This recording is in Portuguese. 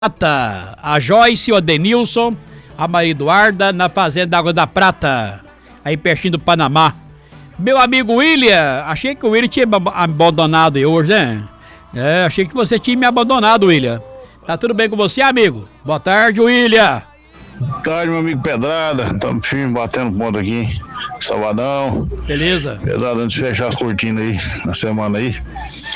Prata, a Joyce, o Adenilson, a Maria Eduarda, na Fazenda Água da Prata, aí pertinho do Panamá. Meu amigo William, achei que o William tinha abandonado hoje, né? Achei que você tinha me abandonado, William. Tá tudo bem com você, amigo? Boa tarde, William. Boa tarde, meu amigo Pedrada. Estamos firme, batendo ponto aqui. Sabadão. Beleza? Pedrada, antes de fechar as cortinas aí, na semana aí.